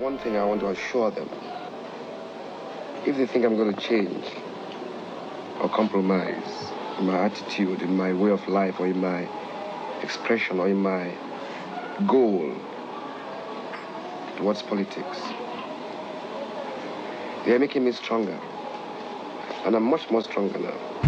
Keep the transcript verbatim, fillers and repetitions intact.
one thing I want to assure them. If they think I'm going to change or compromise in my attitude, in my way of life, or in my expression, or in my goal towards politics, they are making me stronger. And I'm much more stronger now.